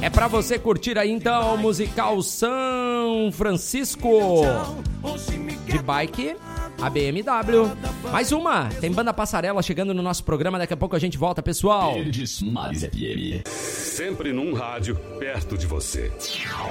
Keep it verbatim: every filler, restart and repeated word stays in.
É pra você curtir aí então o musical São Francisco de bike, a B M W. Mais uma, tem Banda Passarela chegando no nosso programa, daqui a pouco a gente volta, pessoal. Verdes Mares F M. Sempre num rádio perto de você.